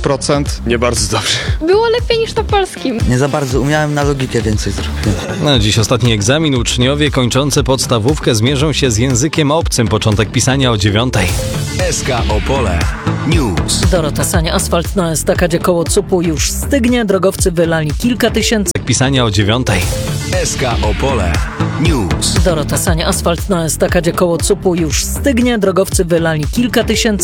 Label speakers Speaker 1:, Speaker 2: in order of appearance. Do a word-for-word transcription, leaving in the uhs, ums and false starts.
Speaker 1: procent.
Speaker 2: Nie bardzo dobrze.
Speaker 3: Było lepiej niż na polskim.
Speaker 4: Nie za bardzo, umiałem na logikę więcej zrobić.
Speaker 5: Na dziś ostatni egzamin. Uczniowie kończący podstawówkę zmierzą się z językiem obcym. Początek pisania o dziewiątej.
Speaker 6: S K Opole News.
Speaker 7: Dorota Sania. Asfalt na estakadzie koło C U P-u już stygnie. Drogowcy wylali kilka tysięcy.
Speaker 5: Pisania o dziewiątej.
Speaker 6: S K Opole News.
Speaker 7: Dorota Sania. Asfalt na estakadzie koło C U P-u już stygnie. Drogowcy wylali kilka tysięcy.